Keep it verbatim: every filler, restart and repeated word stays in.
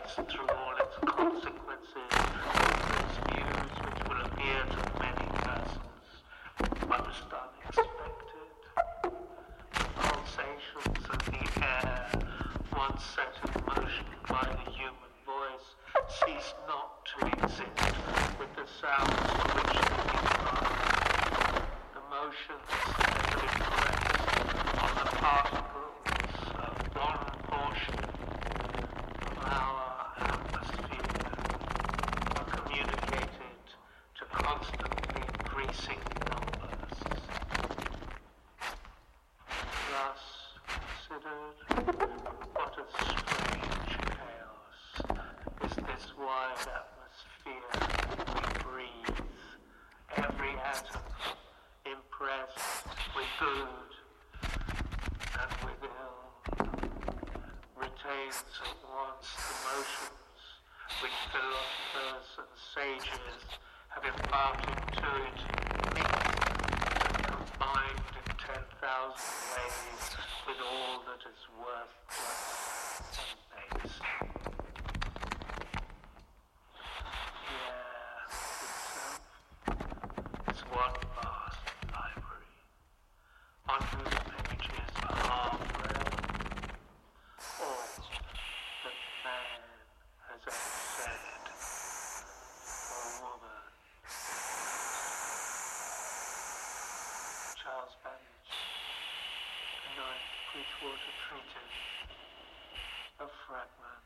its through all its consequences, its views which will appear to many persons most unexpected. The pulsations of the air, once set in motion by the human voice, cease not to exist with the sounds to which they give rise. The motions that are impressed on the particles of one portion of our atmosphere are communicated to constantly increasing numbers. Thus considered, what a strange chaos is this wide atmosphere we breathe, every atom impressed with good and with ill, retains at once the motions which philosophers and sages have imparted to it, mixed and combined in ten thousand ways with all that is worthless and base. The air itself is one vast library, on whose pages are read all that man has ever said, or woman. Charles Babbage, The Ninth Bridgewater Treatise, a fragment.